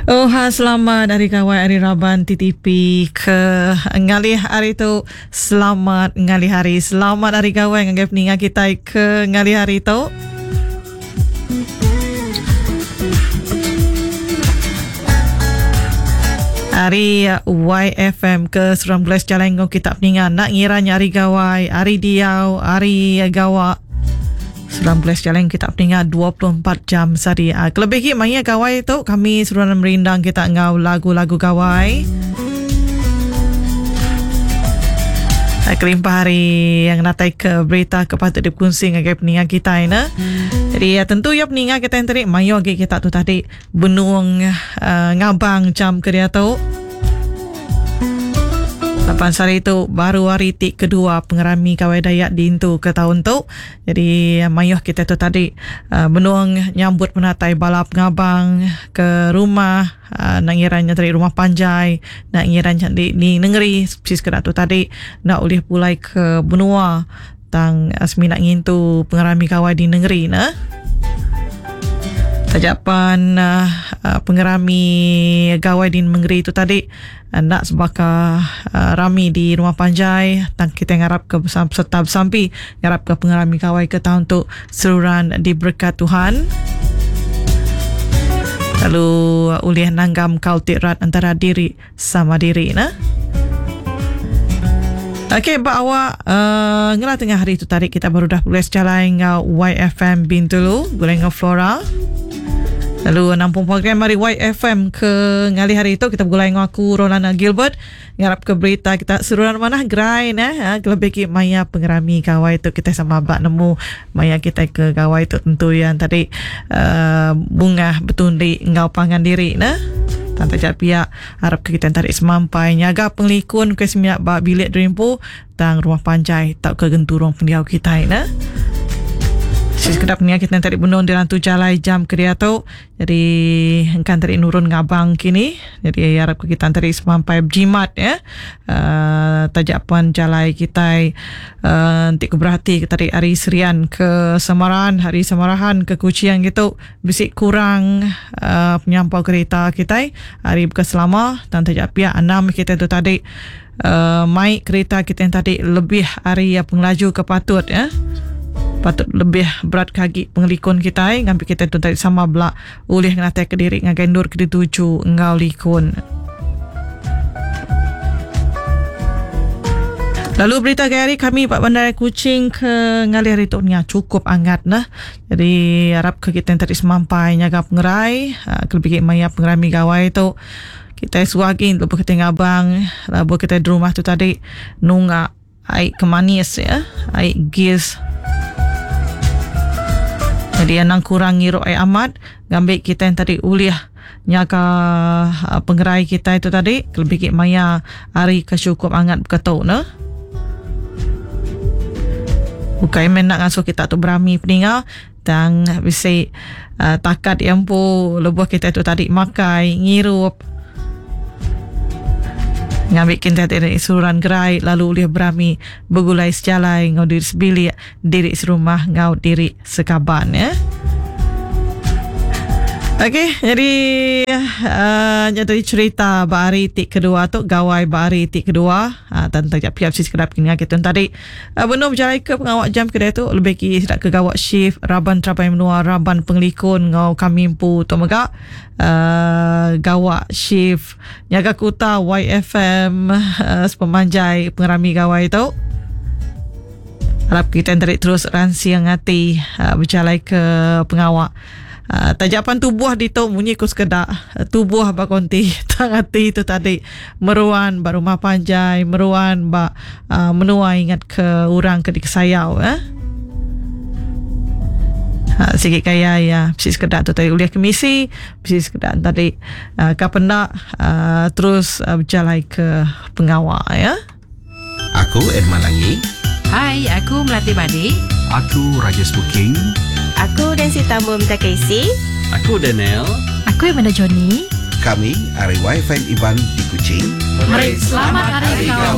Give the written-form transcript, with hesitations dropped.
Oh, selamat hari kawan hari Raban TTP ke ngalih hari tu. Selamat ngalih hari. Selamat hari kawan ngagap ninga kita ke ngalih hari tu. Hari YFM ke 19 Jalenggo kita peningan nak ngiranya hari gawai, hari diau, hari gawa 19 jalan kita peningat 24 jam sehari. Kelebih kita maya gawai tu kami suruh merindang kita ngau lagu-lagu gawai. Kelimpah hari yang natai ke berita kepatut dikongsi dengan peningat kita ini. Jadi tentu ya peningat kita yang tadi maya kita tu tadi benung ngabang jam kerja tu. 8 hari itu baru hari kedua pengerami kawai Dayak di Intu ke tahun tu. Jadi mayuh kita tu tadi benuang nyambut menatai balap ngabang ke rumah nak ngiranya dari rumah Panjai, nak ngiranya di negeri sis kena tu tadi nak ulih pulai ke benua tang seminak ngintu pengerami kawai di negeri nah. Tajapan pengerami gawai di negeri itu tadi nak sebaka rami di rumah Panjai tang kita ngarap ke serta bersampi ngarap ke pengerami gawai ke tahun tu seluruhan diberkat Tuhan. Lalu ulih nanggam kautikrat antara diri sama diri nah. Okey, bawa ngela tengah hari itu tadi kita baru dah boleh jalan dengan YFM Bintulu goreng Flora. Lalu nampung program hari YFM ke ngali hari itu kita bergulai dengan aku Rolana Gilbert ngarap ke berita kita seruan mana grind lebih ki maya pengerami gawai itu kita sama bak nemu maya kita ke gawai itu tentu yang tadi bunga betul di ngau pangan diri nah. Tante jat pihak harap kita tarik semampai nyaga penglikun ke seminyak bak bilik derimpu tang rumah Panjai tak ke genturong pendiau kita nah. Sekedap ni kita tadi bunuh di rantu jalai jam kerja tu. Jadi engkan tadi nurun ngabang kini. Jadi harap kita tadi semampai jimat ya. Tajapan jalai kita nanti keberhati tadi hari serian ke Samaran, hari Samarahan ke Kuciang gitu. Bisik kurang penyampau kereta kita. Hari berkeselama dan tajapia 6 kita tu tadi mai kereta kita yang tadi lebih hari pengelaju kepatut ya. Patut lebih berat kaki pengelikun kita ngambil kita tu tadi sama belak ulih ngatai ke diri ngagendur ke dituju ngau likun. Lalu berita hari kami Pak Bandar Kuching ke ngali hari tu nya cukup hangat nah. Jadi harap ke kita tadi semampai nyaga pengerai kelebih maya pengerami gawai tu kita suagin lepas kita ngabang lalu kita di rumah tu tadi nunga air kemanis ya air gis. Jadi yang kurang ngiruk amat ngambil kita yang tadi uliah nyaga pengerai kita itu tadi lebih kik maya hari kesyukup hangat berkatau nah. Bukan main nak ngasuh kita tu berami peningal dan bisa takat yang po lebuh kita itu tadi makai ngirup ngambil kita dari suruhan gerai lalu ulih berami bergulai sejalai ngau diri sebilik diri serumah ngau diri sekaban ya. Okey, jadi jadi cerita bahari tik kedua tu gawai bahari tik kedua tentang pihak sekedap kini kita tadi benar berjalan ke pengawak jam kedai tu lebih ki tidak ke gawak shift raban trabai menua raban penglikun ngau kamimpu tu mega gawak shift nyaga kuta YFM sepemanjai pengerami gawai tu harap kita tadi terus ransi yang hati berjalan ke pengawak. Tajapan tubuh di tu bunyi ku sekedak tubuh bakonti tangati itu tadi meruan baru rumah Panjai meruan bak menua ingat ke orang ke dikesayau sikit kaya ya bisi sekedak tu tadi uliah kemisi bisi sekedak tadi kapendak terus berjalan ke pengawal ya. Aku Edman Langi. Hai, aku Melati Badi. Aku Rajas Booking. Aku dan si Tambum Takaisi. Aku Daniel. Aku Amanda Johnny. Kami Ari YFM Iban di Kuching. Mari selamat hari kawan.